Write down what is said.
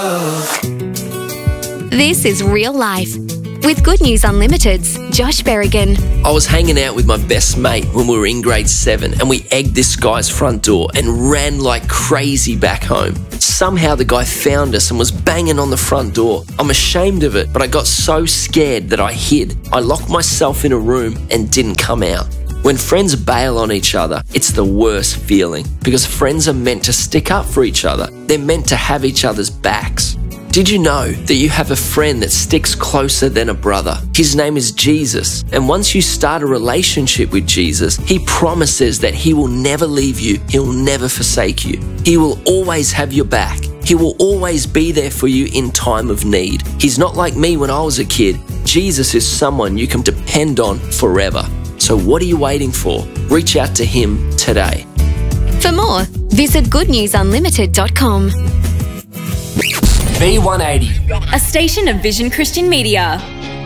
This is Real Life with Good News Unlimited's Josh Berrigan. I was hanging out with my best mate when we were in grade 7 and we egged this guy's front door and ran like crazy back home. Somehow the guy found us and was banging on the front door. I'm ashamed of it, but I got so scared that I hid. I locked myself in a room and didn't come out. When friends bail on each other, it's the worst feeling because friends are meant to stick up for each other. They're meant to have each other's backs. Did you know that you have a friend that sticks closer than a brother? His name is Jesus, and once you start a relationship with Jesus, He promises that He will never leave you, He will never forsake you. He will always have your back. He will always be there for you in time of need. He's not like me when I was a kid. Jesus is someone you can depend on forever. So what are you waiting for? Reach out to Him today. For more, visit goodnewsunlimited.com. V180, a station of Vision Christian Media.